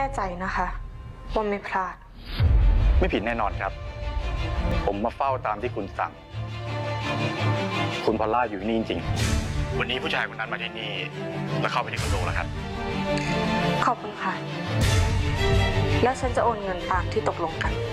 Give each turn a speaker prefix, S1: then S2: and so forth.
S1: น่ใจนะคะว่าไม่พลาด
S2: ไม่ผิดแน่นอนครับ ผมมาเฝ้าตามที่คุณสั่งคุณพอลล่าอยู่นี่จริงๆวันนี้ผู้ชายคนนั้นมาที่นี่แล้วเข้าไปที่คอนโดแล้วครับ
S1: ขอบคุณค่ะแล้วฉันจะโอนเงินตามที่ตกลงกัน